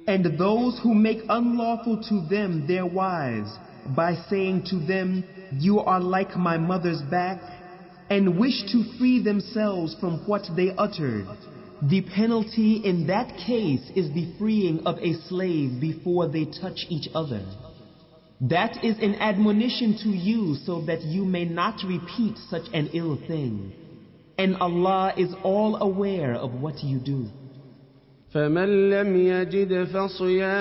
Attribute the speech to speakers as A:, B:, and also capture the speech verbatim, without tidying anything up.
A: And those who make unlawful to them their wives, by saying to them, you are like my mother's back, and wish to free themselves from what they uttered, the penalty in that case is the freeing of a slave before they touch each other. That is an admonition to you so that you may not repeat such an ill thing. And Allah is all aware of what you do.
B: فَمَن لَّمْ يَجِدْ فَصِيَامُ